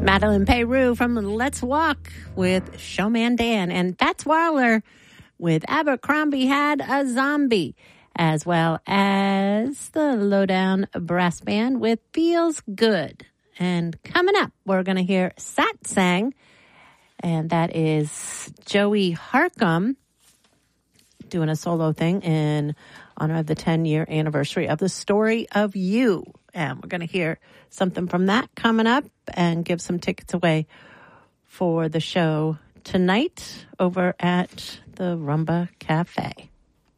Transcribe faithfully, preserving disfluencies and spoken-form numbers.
Madeline Peru from Let's Walk with Showman Dan, and Fats Waller with Abercrombie Had a Zombie, as well as the Lowdown Brass Band with Feels Good. And coming up, we're going to hear Satsang, and that is Joey Harcum doing a solo thing in honor of the ten-year anniversary of The Story of You. And we're going to hear something from that coming up and give some tickets away for the show tonight over at the Rumba Cafe.